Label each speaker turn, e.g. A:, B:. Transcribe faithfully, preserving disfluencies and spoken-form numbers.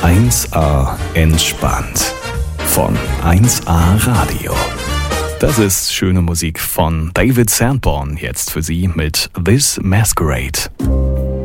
A: eins A entspannt von eins A Radio. Das ist schöne Musik von David Sanborn, jetzt für Sie mit This Masquerade.